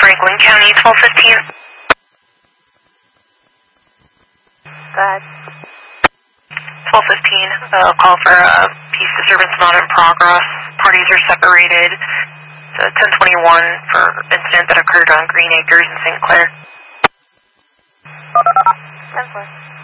Franklin County, 1215. Go ahead. 1215, call for a peace disturbance not in progress. Parties are separated. It's 1021 for incident that occurred on Green Acres in St. Clair. 10-4.